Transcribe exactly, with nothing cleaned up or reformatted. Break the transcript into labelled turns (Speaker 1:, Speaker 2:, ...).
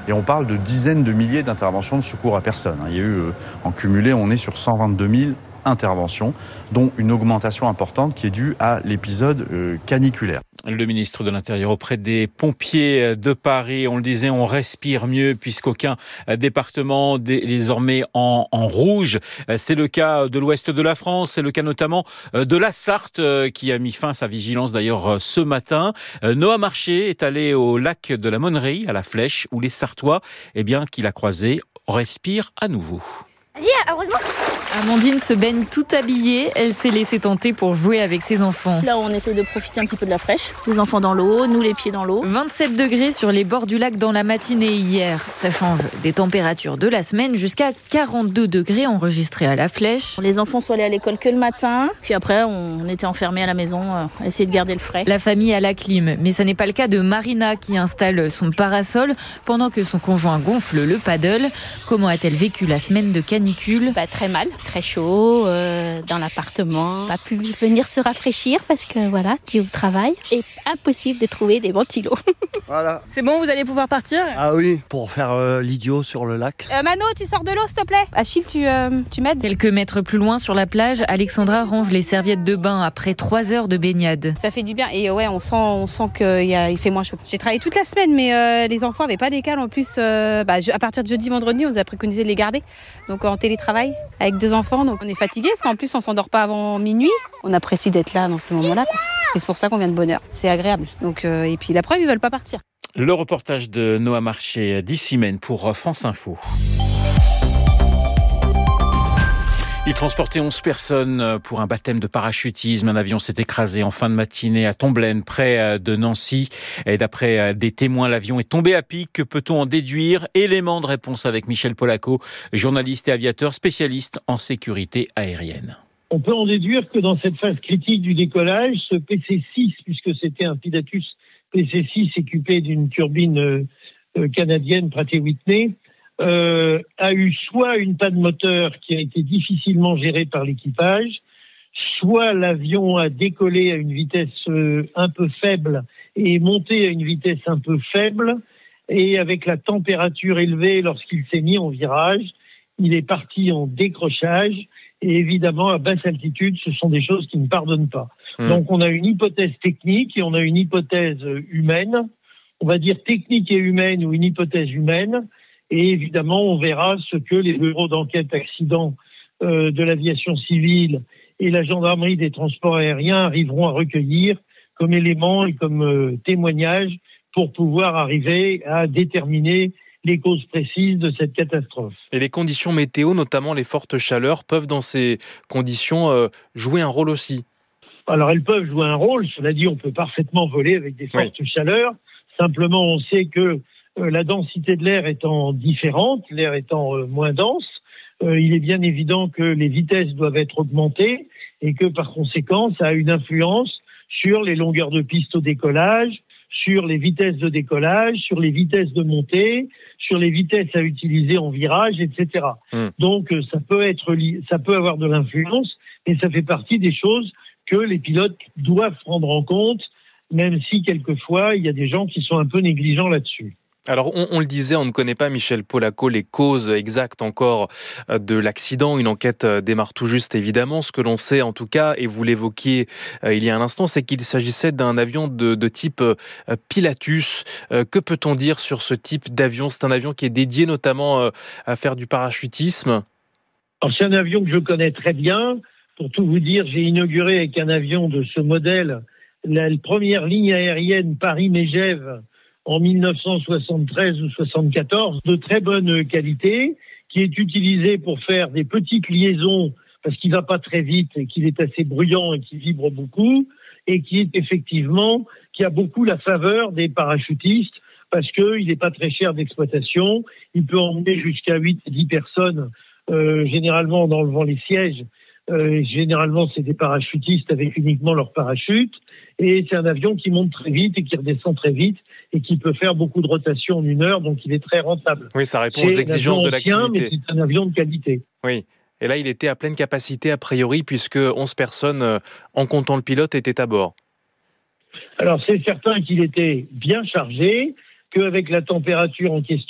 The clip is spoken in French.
Speaker 1: Et on parle de dizaines de milliers d'interventions de secours à personne. Il y a eu, en cumulé, on est sur cent vingt-deux mille interventions, dont une augmentation importante qui est due à l'épisode euh, caniculaire.
Speaker 2: Le ministre de l'Intérieur auprès des pompiers de Paris, on le disait, on respire mieux puisqu'aucun département n'est désormais en, en rouge. C'est le cas de l'ouest de la France, c'est le cas notamment de la Sarthe qui a mis fin à sa vigilance d'ailleurs ce matin. Noah Marché est allé au lac de la Monnerie, à la Flèche, où les Sartois, eh bien, qu'il a croisés, respirent à nouveau.
Speaker 3: Vas-y, heureusement.
Speaker 4: Amandine se baigne toute habillée. Elle s'est laissée tenter pour jouer avec ses enfants.
Speaker 3: Là, on essaie de profiter un petit peu de la fraîche. Les enfants dans l'eau, nous les pieds dans l'eau.
Speaker 4: vingt-sept degrés sur les bords du lac dans la matinée hier. Ça change des températures de la semaine jusqu'à quarante-deux degrés enregistrés à la Flèche.
Speaker 3: Les enfants sont allés à l'école que le matin. Puis après, on était enfermés à la maison, à essayer de garder le frais.
Speaker 4: La famille a la clim. Mais ça n'est pas le cas de Marina qui installe son parasol pendant que son conjoint gonfle le paddle. Comment a-t-elle vécu la semaine de canicule ?
Speaker 3: Bah, très mal, très chaud, euh, dans l'appartement. Pas pu venir se rafraîchir parce que voilà, qui au travail. Et impossible de trouver des ventilos.
Speaker 5: Voilà.
Speaker 4: C'est bon, vous allez pouvoir partir ?
Speaker 5: Ah oui, pour faire euh, l'idiot sur le lac.
Speaker 6: Euh, Mano, tu sors de l'eau s'il te plaît. Achille, tu, euh, tu m'aides ?
Speaker 4: Quelques mètres plus loin sur la plage, Alexandra range les serviettes de bain après trois heures de baignade.
Speaker 6: Ça fait du bien et ouais, on sent, on sent qu'il y a, il fait moins chaud. J'ai travaillé toute la semaine, mais euh, les enfants n'avaient pas d'écale. En plus, euh, bah, à partir de jeudi, vendredi, on nous a préconisé de les garder. Donc en télétravail avec deux enfants, donc on est fatigué parce qu'en plus on s'endort pas avant minuit. On apprécie d'être là dans ces moments-là, quoi. Et c'est pour ça qu'on vient de bonne heure. C'est agréable. Donc euh, et puis la preuve, ils veulent pas partir.
Speaker 2: Le reportage de Noah Marché d'ici Maine pour France Info. Il transportait onze personnes pour un baptême de parachutisme. Un avion s'est écrasé en fin de matinée à Tomblaine, près de Nancy. Et d'après des témoins, l'avion est tombé à pic. Que peut-on en déduire ? Élément de réponse avec Michel Polaco, journaliste et aviateur spécialiste en sécurité aérienne.
Speaker 7: On peut en déduire que dans cette phase critique du décollage, ce P C six, puisque c'était un Pilatus P C six équipé d'une turbine euh, canadienne Pratt et Whitney, euh, a eu soit une panne moteur qui a été difficilement gérée par l'équipage, soit l'avion a décollé à une vitesse euh, un peu faible et est monté à une vitesse un peu faible, et avec la température élevée lorsqu'il s'est mis en virage, il est parti en décrochage. Et évidemment, à basse altitude, ce sont des choses qui ne pardonnent pas. Mmh. Donc, on a une hypothèse technique et on a une hypothèse humaine. On va dire technique et humaine ou une hypothèse humaine. Et évidemment, on verra ce que les bureaux d'enquête accident euh, de l'aviation civile et la gendarmerie des transports aériens arriveront à recueillir comme éléments et comme euh, témoignages pour pouvoir arriver à déterminer les causes précises de cette catastrophe.
Speaker 8: Et les conditions météo, notamment les fortes chaleurs, peuvent dans ces conditions euh, jouer un rôle aussi ?
Speaker 7: Alors elles peuvent jouer un rôle, cela dit on peut parfaitement voler avec des fortes oui. chaleurs, simplement on sait que euh, la densité de l'air étant différente, l'air étant euh, moins dense, euh, il est bien évident que les vitesses doivent être augmentées et que par conséquent ça a une influence sur les longueurs de piste au décollage, sur les vitesses de décollage, sur les vitesses de montée, sur les vitesses à utiliser en virage, et cetera. Mmh. Donc, ça peut être, ça peut avoir de l'influence, et ça fait partie des choses que les pilotes doivent prendre en compte, même si quelquefois, il y a des gens qui sont un peu négligents là-dessus.
Speaker 8: Alors, on, on le disait, on ne connaît pas, Michel Polaco, les causes exactes encore de l'accident. Une enquête démarre tout juste, évidemment. Ce que l'on sait, en tout cas, et vous l'évoquiez euh, il y a un instant, c'est qu'il s'agissait d'un avion de, de type euh, Pilatus. Euh, que peut-on dire sur ce type d'avion ? C'est un avion qui est dédié notamment euh, à faire du parachutisme.
Speaker 7: Alors, c'est un avion que je connais très bien. Pour tout vous dire, j'ai inauguré avec un avion de ce modèle la, la première ligne aérienne Paris-Megève en dix-neuf cent soixante-treize ou soixante-quatorze, de très bonne qualité, qui est utilisé pour faire des petites liaisons, parce qu'il ne va pas très vite et qu'il est assez bruyant et qu'il vibre beaucoup, et qui est effectivement, qui a beaucoup la faveur des parachutistes, parce qu'il n'est pas très cher d'exploitation, il peut emmener jusqu'à huit à dix personnes, euh, généralement en enlevant les sièges. Euh, généralement, c'est des parachutistes avec uniquement leur parachute, et c'est un avion qui monte très vite et qui redescend très vite et qui peut faire beaucoup de rotations en une heure, donc il est très rentable.
Speaker 8: Oui, ça répond aux exigences de l'activité.
Speaker 7: C'est un avion ancien, mais c'est un avion de qualité.
Speaker 8: Oui, et là, il était à pleine capacité a priori, puisque onze personnes, en comptant le pilote, étaient à bord.
Speaker 7: Alors, c'est certain qu'il était bien chargé, qu'avec la température en question,